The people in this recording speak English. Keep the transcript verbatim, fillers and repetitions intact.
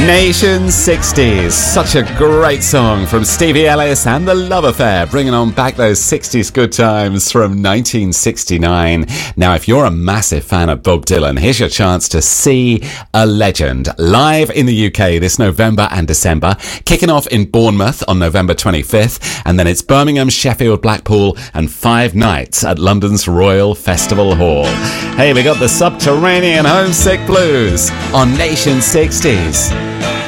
Nation sixties. Such a great song from Stevie Ellis and The Love Affair, bringing on back those sixties good times from nineteen sixty-nine. Now, if you're a massive fan of Bob Dylan, here's your chance to see a legend live in the U K this November and December, kicking off in Bournemouth on November twenty-fifth, and then it's Birmingham, Sheffield, Blackpool, and five nights at London's Royal Festival Hall. Hey, we got the Subterranean Homesick Blues on Nation sixties.